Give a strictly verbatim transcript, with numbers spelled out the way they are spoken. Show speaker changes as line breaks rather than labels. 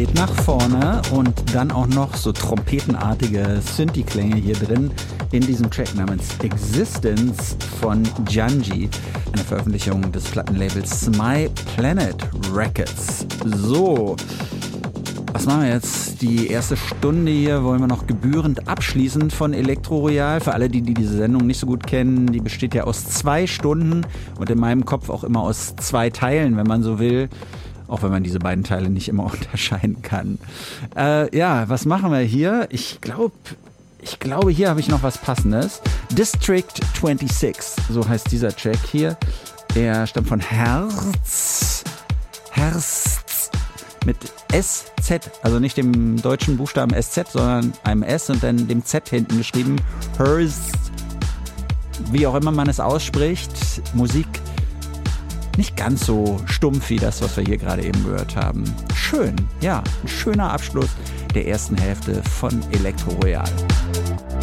geht nach vorne und dann auch noch so trompetenartige Synthi-Klänge hier drin in diesem Track namens Existence von Junji, eine Veröffentlichung des Plattenlabels My Planet Records. So, was machen wir jetzt? Die erste Stunde hier wollen wir noch gebührend abschließen von Elektro Royal. Für alle, die, die diese Sendung nicht so gut kennen, die besteht ja aus zwei Stunden und in meinem Kopf auch immer aus zwei Teilen, wenn man so will. Auch wenn man diese beiden Teile nicht immer unterscheiden kann. Äh, ja, was machen wir hier? Ich glaube, ich glaube, hier habe ich noch was Passendes. District sechsundzwanzig, so heißt dieser Track hier. Der stammt von Herz. Herz. Mit S Z, also nicht dem deutschen Buchstaben S Z, sondern einem S und dann dem Z hinten geschrieben. Hers, wie auch immer man es ausspricht. Musik nicht ganz so stumpf wie das, was wir hier gerade eben gehört haben. Schön, ja, ein schöner Abschluss der ersten Hälfte von Elektro Royal.